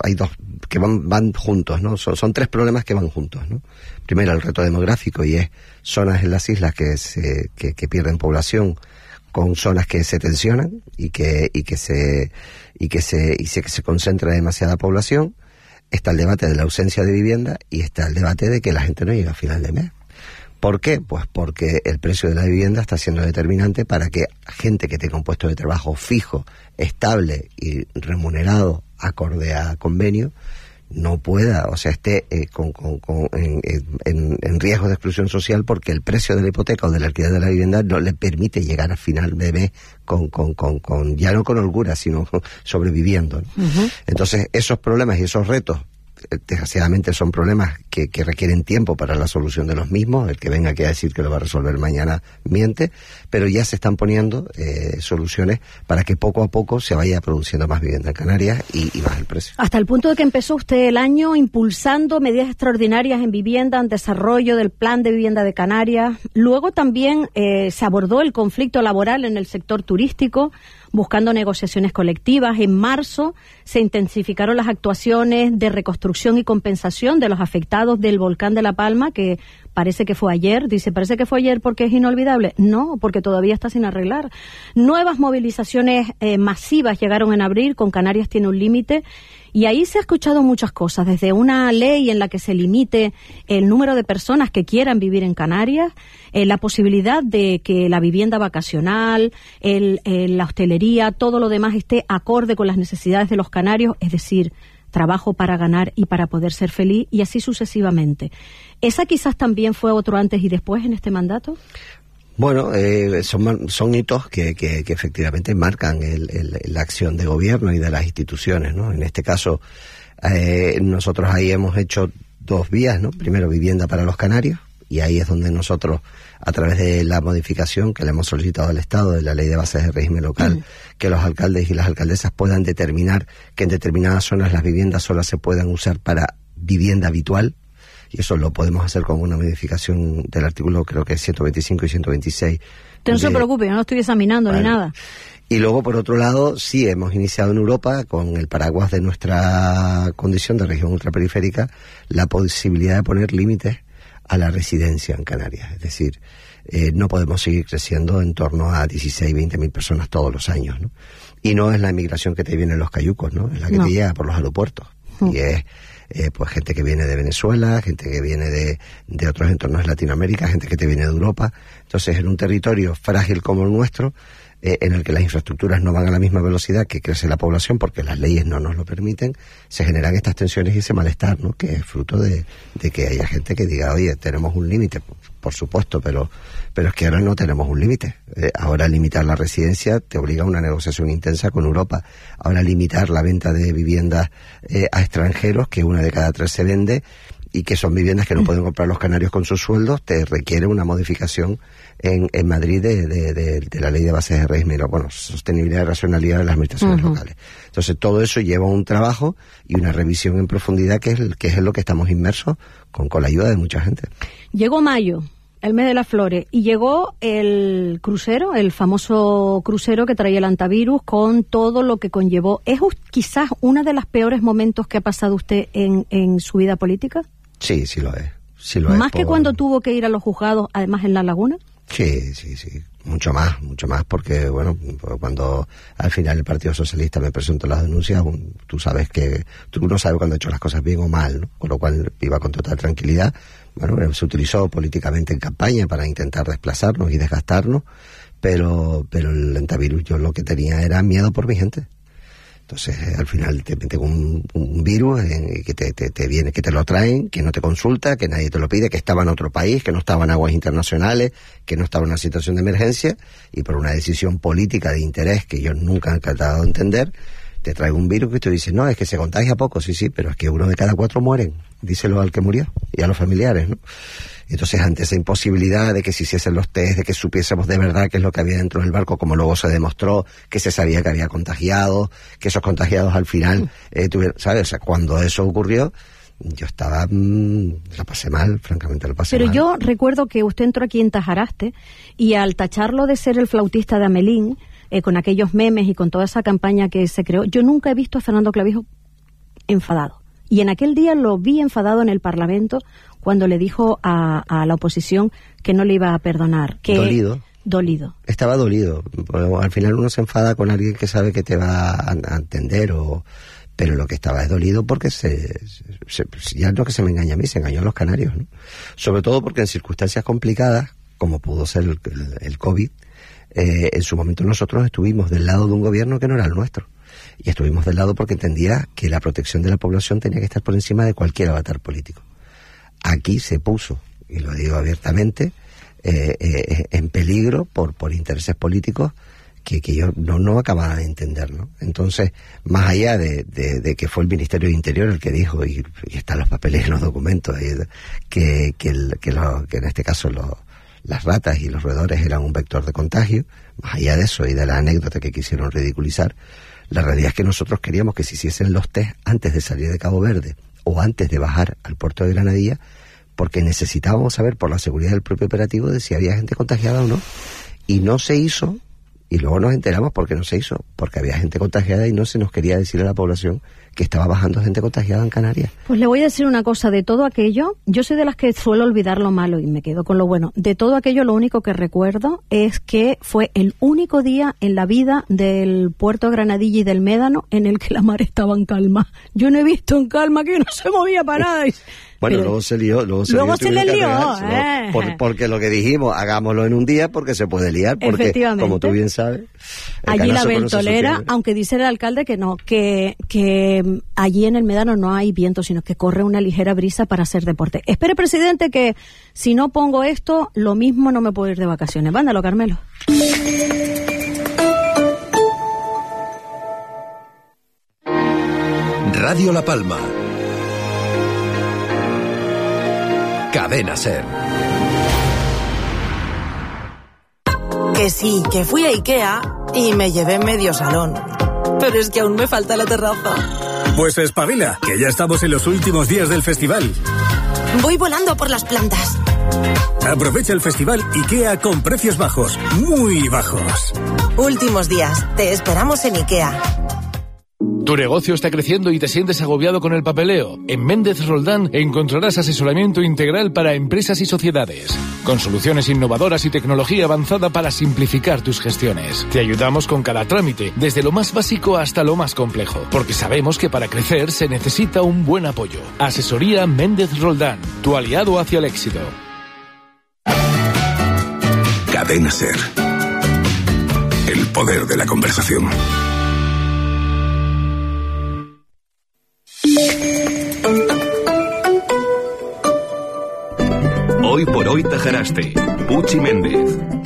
hay dos que van juntos, ¿no? Son tres problemas que van juntos, ¿no? Primero, el reto demográfico, y es zonas en las islas que pierden población, con zonas que se tensionan y que se concentra demasiada población. Está el debate de la ausencia de vivienda y está el debate de que la gente no llega a final de mes. ¿Por qué? Pues porque el precio de la vivienda está siendo determinante para que gente que tenga un puesto de trabajo fijo, estable y remunerado acorde a convenio no pueda, o sea, esté en riesgo de exclusión social, porque el precio de la hipoteca o del alquiler de la vivienda no le permite llegar al final de mes ya no con holgura, sino sobreviviendo, ¿no? Uh-huh. Entonces, esos problemas y esos retos, desgraciadamente son problemas que requieren tiempo para la solución de los mismos. El que venga aquí a decir que lo va a resolver mañana miente, pero ya se están poniendo soluciones para que poco a poco se vaya produciendo más vivienda en Canarias y baje el precio. Hasta el punto de que empezó usted el año impulsando medidas extraordinarias en vivienda, en desarrollo del plan de vivienda de Canarias. Luego también se abordó el conflicto laboral en el sector turístico, buscando negociaciones colectivas. En marzo se intensificaron las actuaciones de reconstrucción y compensación de los afectados del volcán de La Palma, que parece que fue ayer. Dice, parece que fue ayer porque es inolvidable. No, porque todavía está sin arreglar. Nuevas movilizaciones masivas llegaron en abril, con Canarias tiene un límite. Y ahí se ha escuchado muchas cosas, desde una ley en la que se limite el número de personas que quieran vivir en Canarias, la posibilidad de que la vivienda vacacional, la hostelería, todo lo demás esté acorde con las necesidades de los canarios, es decir, trabajo para ganar y para poder ser feliz, y así sucesivamente. ¿Esa quizás también fue otro antes y después en este mandato? Bueno, son hitos que efectivamente marcan la acción de gobierno y de las instituciones, ¿no? En este caso, nosotros ahí hemos hecho dos vías, ¿no? Primero, vivienda para los canarios, y ahí es donde nosotros, a través de la modificación que le hemos solicitado al Estado de la Ley de Bases de Régimen Local, que los alcaldes y las alcaldesas puedan determinar que en determinadas zonas las viviendas solo se puedan usar para vivienda habitual. Y eso lo podemos hacer con una modificación del artículo, creo que es 125 y 126. No se preocupe, yo no estoy examinando ni nada. Y luego, por otro lado, sí hemos iniciado en Europa, con el paraguas de nuestra condición de región ultraperiférica, la posibilidad de poner límites a la residencia en Canarias. Es decir, no podemos seguir creciendo en torno a 16, 20 mil personas todos los años, ¿no? Y no es la inmigración que te viene en los cayucos, ¿no? Es la que te llega por los aeropuertos. Y es pues gente que viene de Venezuela, gente que viene de otros entornos de Latinoamérica, gente que te viene de Europa. Entonces, en un territorio frágil como el nuestro, en el que las infraestructuras no van a la misma velocidad que crece la población, porque las leyes no nos lo permiten, se generan estas tensiones y ese malestar, ¿no? Que es fruto de que haya gente que diga, oye, tenemos un límite, por supuesto, pero es que ahora no tenemos un límite. Ahora limitar la residencia te obliga a una negociación intensa con Europa. Ahora limitar la venta de viviendas a extranjeros, que 1 de cada 3 se vende, y que son viviendas que no pueden comprar los canarios con sus sueldos, te requiere una modificación en Madrid de la Ley de Bases de Régimen, sostenibilidad y racionalidad de las administraciones locales. Entonces, todo eso lleva un trabajo y una revisión en profundidad que es en lo que estamos inmersos con la ayuda de mucha gente. Llegó mayo, el mes de las flores, y llegó el crucero, el famoso crucero que traía el antivirus, con todo lo que conllevó. ¿Es quizás uno de los peores momentos que ha pasado usted en su vida política? Sí, sí lo es. ¿Más que cuando tuvo que ir a los juzgados, además en La Laguna? Sí. Mucho más, porque, cuando al final el Partido Socialista me presentó las denuncias, tú sabes que tú no sabes cuando ha hecho las cosas bien o mal, ¿no? Con lo cual iba con total tranquilidad. Se utilizó políticamente en campaña para intentar desplazarnos y desgastarnos, pero el antivirus, yo lo que tenía era miedo por mi gente. Entonces, al final te meten un virus que te viene, que te lo traen, que no te consulta, que nadie te lo pide, que estaba en otro país, que no estaba en aguas internacionales, que no estaba en una situación de emergencia, y por una decisión política de interés que yo nunca he tratado de entender, te trae un virus que tú dices, no, es que se contagia poco, sí, pero es que 1 de cada 4 mueren. Díselo al que murió y a los familiares, ¿no? Entonces, ante esa imposibilidad de que se hiciesen los test, de que supiésemos de verdad qué es lo que había dentro del barco, como luego se demostró, que se sabía que había contagiados, que esos contagiados al final tuvieron, ¿sabes? O sea, cuando eso ocurrió, yo estaba, la pasé mal, francamente la pasé mal. Pero yo recuerdo que usted entró aquí en Tajaraste, y al tacharlo de ser el flautista de Amelín, con aquellos memes y con toda esa campaña que se creó, yo nunca he visto a Fernando Clavijo enfadado. Y en aquel día lo vi enfadado en el Parlamento cuando le dijo a la oposición que no le iba a perdonar. Que Dolido. Estaba dolido. Al final uno se enfada con alguien que sabe que te va a entender, pero lo que estaba es dolido porque ya no que se me engaña a mí, se engañó a los canarios, ¿no? Sobre todo porque en circunstancias complicadas, como pudo ser el COVID, en su momento nosotros estuvimos del lado de un gobierno que no era el nuestro. Y estuvimos del lado porque entendía que la protección de la población tenía que estar por encima de cualquier avatar político. Aquí se puso, y lo digo abiertamente, en peligro por intereses políticos que yo no acababa de entender, ¿no? Entonces, más allá de que fue el Ministerio de Interior el que dijo, y están los papeles en los documentos, que en este caso las ratas y los roedores eran un vector de contagio, más allá de eso y de la anécdota que quisieron ridiculizar, la realidad es que nosotros queríamos que se hiciesen los test antes de salir de Cabo Verde o antes de bajar al puerto de Granadilla, porque necesitábamos saber por la seguridad del propio operativo de si había gente contagiada o no. Y no se hizo, y luego nos enteramos por qué no se hizo, porque había gente contagiada y no se nos quería decir a la población que estaba bajando gente contagiada en Canarias. Pues le voy a decir una cosa, de todo aquello, yo soy de las que suelo olvidar lo malo y me quedo con lo bueno. De todo aquello lo único que recuerdo es que fue el único día en la vida del puerto de Granadilla y del Médano en el que la mar estaba en calma. Yo no he visto en calma que no se movía para nada. Bueno, pero luego se lió. Luego se le lió. Porque lo que dijimos, hagámoslo en un día porque se puede liar. Porque, como tú bien sabes... Allí la ventolera, aunque dice el alcalde que no, que allí en el Médano no hay viento, sino que corre una ligera brisa para hacer deporte. Espere, presidente, que si no pongo esto, lo mismo no me puedo ir de vacaciones. Mándalo, Carmelo. Radio La Palma. Cadena SER. Que sí, que fui a IKEA y me llevé medio salón. Pero es que aún me falta la terraza. Pues espabila, que ya estamos en los últimos días del festival. Voy volando por las plantas. Aprovecha el festival IKEA con precios bajos, muy bajos. Últimos días, te esperamos en IKEA. ¿Tu negocio está creciendo y te sientes agobiado con el papeleo? En Méndez Roldán encontrarás asesoramiento integral para empresas y sociedades, con soluciones innovadoras y tecnología avanzada para simplificar tus gestiones. Te ayudamos con cada trámite, desde lo más básico hasta lo más complejo, porque sabemos que para crecer se necesita un buen apoyo. Asesoría Méndez Roldán, tu aliado hacia el éxito. Cadena SER. El poder de la conversación. Hoy por hoy Tajaraste, Puchi Méndez.